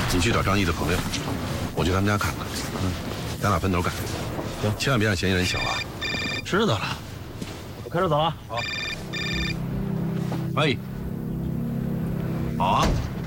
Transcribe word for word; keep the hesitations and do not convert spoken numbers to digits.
你去找张毅的朋友，我去他们家看看。嗯，咱俩分头干。 行， 千万别让嫌疑人小啊。 知道了，我开车走了。 好。喂。好啊。